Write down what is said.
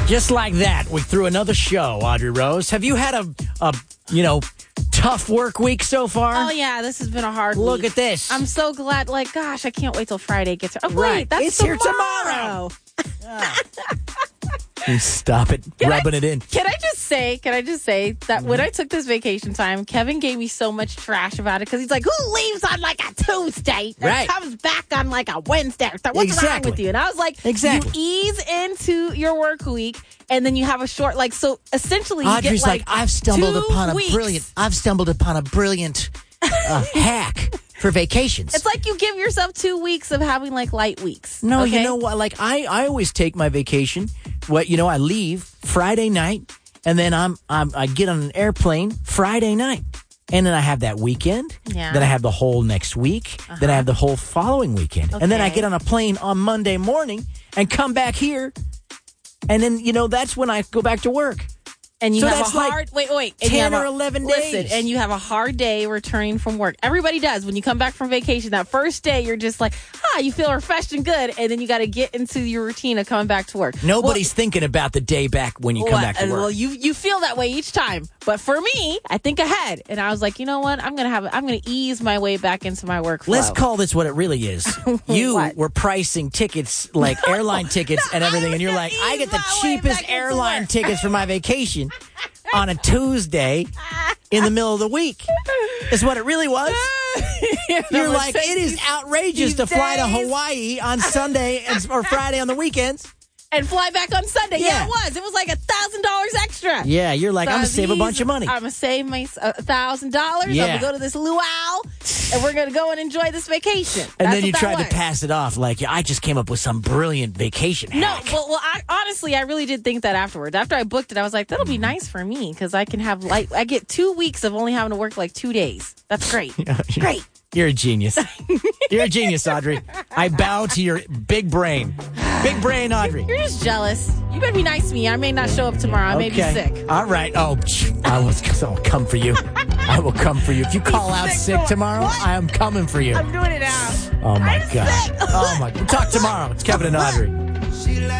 Just like that, we threw another show, Audrey Rose. Have you had a tough work week so far? Oh, yeah, this has been a hard Look week. at this. I'm so glad. Like, gosh, I can't wait till Friday gets here. Oh, wait, Right. that's It's here tomorrow. Stop it. Rubbing it in. Can I just say that when I took this vacation time, Kevin gave me so much trash about it because he's like, who leaves on like a Tuesday and Right. comes back on like a Wednesday? So what's wrong with you? And I was like, Exactly. you ease into your work week and then you have a short, like, so essentially you Audrey's get like I've stumbled 2 upon weeks. a brilliant hack for vacations. It's like you give yourself 2 weeks of having like light weeks. No, okay? you know what? Like I always take my vacation. I leave Friday night, and then I get on an airplane Friday night, and then I have that weekend. Yeah. Then I have the whole next week. Then I have the whole following weekend, and then I Okay. get on a plane on Monday morning and come back here, and then that's when I go back to work. And you So have that's a like hard and 10 you have or 11 days. Listen, and you have a hard day returning from work. Everybody does when you come back from vacation. That first day, you're just like, you feel refreshed and good, and then you got to get into your routine of coming back to work. Nobody's thinking about the day back when you come back to work. Well, you feel that way each time, but for me, I think ahead, and I was like, you know what? I'm gonna ease my way back into my work flow. Let's call this what it really is. You What? were pricing tickets, like airline tickets and everything, and you're like, I get the ease my way cheapest back into airline work. tickets for my vacation on a Tuesday in the middle of the week. Is what it really was. You're like, it is outrageous to fly to days. Hawaii on Sunday or Friday on the weekends. and fly back on Sunday. Yeah. It was. It was like $1,000 extra. Yeah, you're like, So I'm going to save a bunch of money. I'm going to save my $1,000. Yeah. I'm going to go to this luau, and we're going to go and enjoy this vacation. And That's then you what that tried to was. pass it off like, I just came up with some brilliant vacation No, hack. well, honestly, I really did think that afterwards. After I booked it, I was like, that'll be nice for me because I can have I get 2 weeks of only having to work like 2 days. That's great. Great. You're a genius. You're a genius, Audrey. I bow to your big brain. Big brain, Audrey. You're just jealous. You better be nice to me. I may not show up tomorrow. I may be sick. All right. I'll come for you. I will come for you. If you call out sick tomorrow, I am coming for you. I'm doing it now. Oh, my I'm God. sick. Oh, my. We'll talk tomorrow. It's Kevin and Audrey.